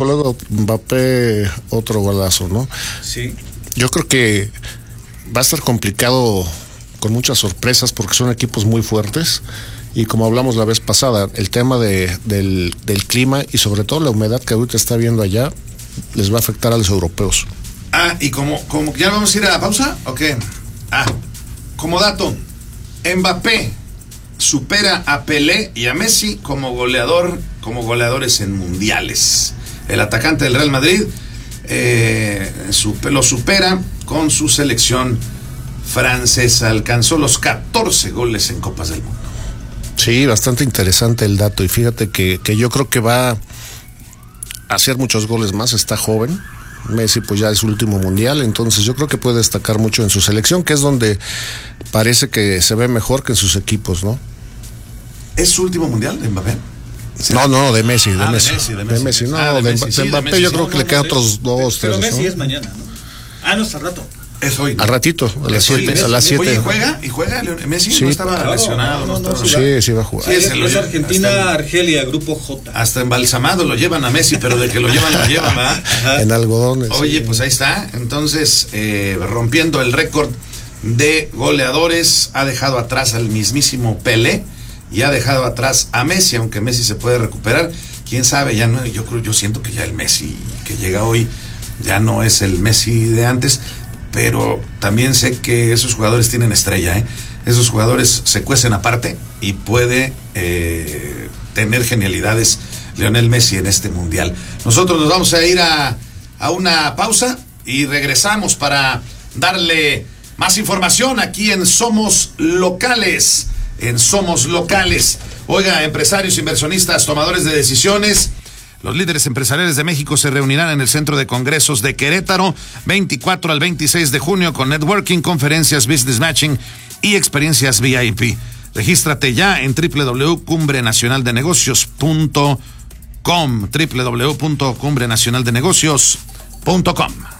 luego Mbappé otro golazo, ¿no? Sí. Yo creo que va a estar complicado con muchas sorpresas porque son equipos muy fuertes y como hablamos la vez pasada, el tema del clima y sobre todo la humedad que ahorita está viendo allá les va a afectar a los europeos. Y como ya vamos a ir a la pausa, ¿o qué? Como dato, Mbappé supera a Pelé y a Messi como goleadores en mundiales. El atacante del Real Madrid lo supera con su selección francesa. Alcanzó los 14 goles en Copas del Mundo. Sí, bastante interesante el dato. Y fíjate que yo creo que va a hacer muchos goles más. Está joven. Messi pues ya es su último mundial, entonces yo creo que puede destacar mucho en su selección, que es donde parece que se ve mejor que en sus equipos, ¿no? ¿Es su último mundial de Mbappé? No, de Messi. De Messi. No, de Mbappé yo creo que le quedan otros 2, 3. Pero Messi es mañana, ¿no? No es al rato. Es hoy. Al ratito, a las 7. Oye, ¿juega Messi? Sí. No estaba lesionado. Sí va a jugar. Es Argentina, Argelia, Grupo J. Hasta embalsamado lo llevan a Messi, pero de que lo llevan, ¿verdad? En algodones. Oye, pues ahí está. Entonces, rompiendo el récord de goleadores, ha dejado atrás al mismísimo Pelé y ha dejado atrás a Messi, aunque Messi se puede recuperar. Quién sabe, ya no, yo siento que ya el Messi que llega hoy ya no es el Messi de antes. Pero también sé que esos jugadores tienen estrella, Esos jugadores se cuecen aparte y puede tener genialidades Lionel Messi en este mundial. Nosotros nos vamos a ir a una pausa y regresamos para darle más información aquí en Somos Locales. Oiga, empresarios, inversionistas, tomadores de decisiones. Los líderes empresariales de México se reunirán en el Centro de Congresos de Querétaro 24 al 26 de junio con networking, conferencias, business matching y experiencias VIP. Regístrate ya en www.cumbrenacionaldenegocios.com. www.cumbrenacionaldenegocios.com.